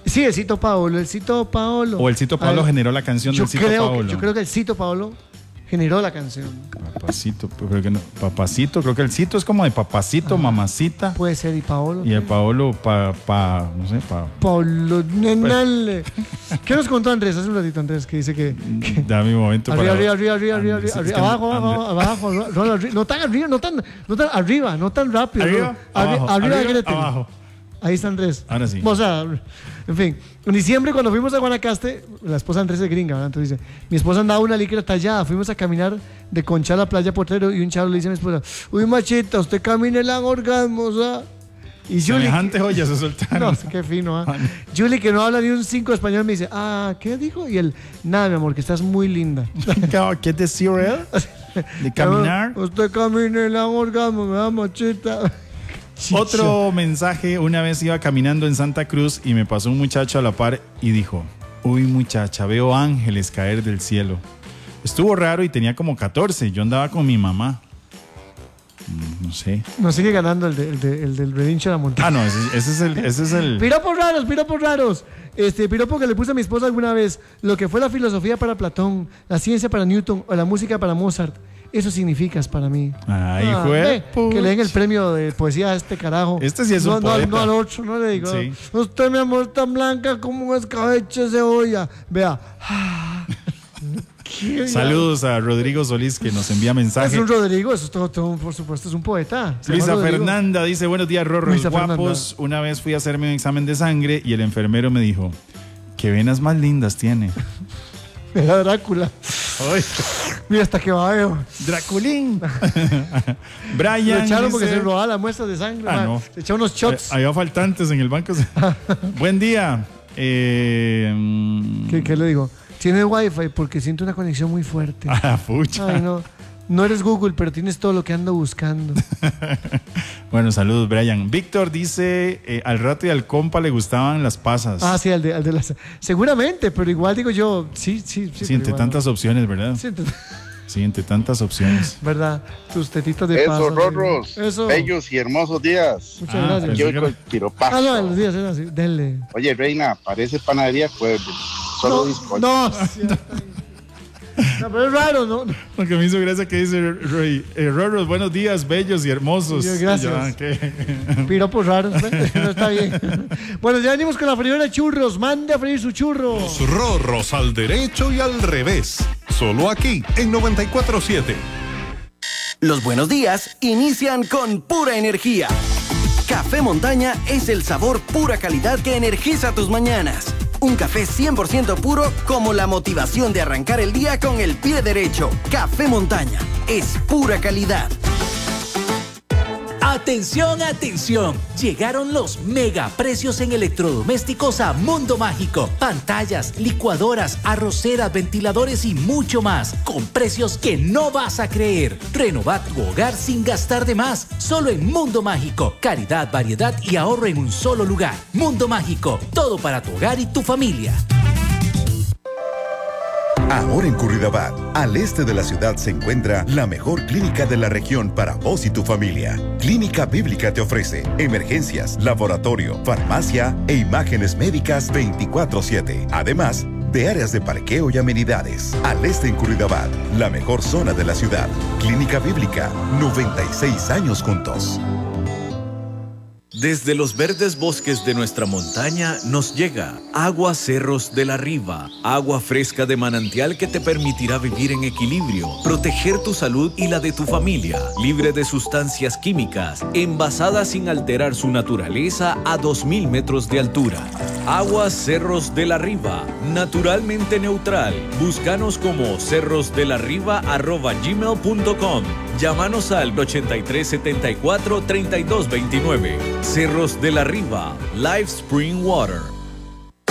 Sí, el Cito Paolo. O el Cito Paolo generó la canción del Cito Paolo. Yo creo que el Cito Paolo generó la canción. Papacito, creo que el Cito es como de papacito, mamacita. Puede ser, y Paolo. Y el Paolo, Paolo Nenale. ¿Qué nos contó Andrés hace un ratito, Andrés? Que dice que dame un momento arriba, para... arriba, abajo. No tan arriba, no tan arriba, no tan rápido. Abajo. Ahí está Andrés. Ahora sí. O sea, en fin, en diciembre cuando fuimos a Guanacaste, la esposa de Andrés es gringa, ¿verdad? Entonces dice, mi esposa andaba una licra tallada, fuimos a caminar de Concha a la playa Potrero y un chavo le dice a mi esposa, uy machita, usted camina el orgasmo, ¿sabes? Y Julie, semejante joya se soltaron. No, qué fino, ¿eh? Julie, que no habla ni un 5 de español, me dice, ¿qué dijo? Y él, nada, mi amor, que estás muy linda. ¿Qué decía él? De caminar. Usted camina el orgasmo, me da machita. Chicha. Otro mensaje, una vez iba caminando en Santa Cruz y me pasó un muchacho a la par y dijo, uy muchacha, veo ángeles caer del cielo. Estuvo raro y tenía como 14, yo andaba con mi mamá. No sé. Nos sigue ganando el del relincho de la montaña. No, ese es el... Piropos raros. Piropo que le puse a mi esposa alguna vez, lo que fue la filosofía para Platón, la ciencia para Newton o la música para Mozart. Eso significas para mí. Ay, güey. Que le den el premio de poesía a este carajo. Este sí es un poeta. No al otro, no le digo. Sí. Usted, mi amor, tan blanca como un escabeche de cebolla. Vea. Saludos a Rodrigo Solís que nos envía mensajes. Es un Rodrigo, eso es todo, por supuesto, es un poeta. Luisa Fernanda dice, buenos días, Rorros guapos. Fernanda. Una vez fui a hacerme un examen de sangre y el enfermero me dijo, qué venas más lindas tiene. Era Drácula. Ay. Mira hasta que va, veo. Draculín. Brian lo echaron dice, porque se robaba la muestra de sangre. No. Se echaron unos shots. Había faltantes en el banco. Buen día. ¿Qué le digo? Tiene wifi porque siento una conexión muy fuerte. Pucha. Ay, no eres Google, pero tienes todo lo que ando buscando. Bueno, saludos, Brian. Víctor dice, al rato y al compa le gustaban las pasas. Sí, al de las... Seguramente, pero igual digo yo, sí. Sí, entre tantas opciones, ¿verdad? Sí, entre tantas opciones. ¿Verdad? Tus tetitas de pasas. Eso, Rorros. Eso. Bellos y hermosos días. Muchas gracias. Yo con el piropazo. No, los días eran así. Denle. Oye, Reina, parece panadería, pues... Solo bizcocho. No, pero es raro, ¿no? Lo que me hizo gracia que dice Rorros, buenos días, bellos y hermosos. Gracias. Piropos raros, no está bien. Bueno, ya venimos con la freidora de churros. Mande a freír su churro. Los Rorros al derecho y al revés. Solo aquí, en 94.7. Los buenos días inician con pura energía. Café Montaña es el sabor pura calidad que energiza tus mañanas. Un café 100% puro como la motivación de arrancar el día con el pie derecho. Café Montaña es pura calidad. Atención, atención. Llegaron los mega precios en electrodomésticos a Mundo Mágico. Pantallas, licuadoras, arroceras, ventiladores y mucho más. Con precios que no vas a creer. Renova tu hogar sin gastar de más. Solo en Mundo Mágico. Calidad, variedad y ahorro en un solo lugar. Mundo Mágico. Todo para tu hogar y tu familia. Ahora en Curridabat, al este de la ciudad, se encuentra la mejor clínica de la región para vos y tu familia. Clínica Bíblica te ofrece emergencias, laboratorio, farmacia e imágenes médicas 24/7. Además de áreas de parqueo y amenidades. Al este en Curridabat, la mejor zona de la ciudad. Clínica Bíblica, 96 años juntos. Desde los verdes bosques de nuestra montaña nos llega Agua Cerros de la Riva, agua fresca de manantial que te permitirá vivir en equilibrio, proteger tu salud y la de tu familia, libre de sustancias químicas, envasada sin alterar su naturaleza a 2000 metros de altura. Agua Cerros de la Riva, naturalmente neutral. Búscanos como cerrosdelarriba@gmail.com. Llámanos al 8374-3229. Cerros de la Riva, Live Spring Water.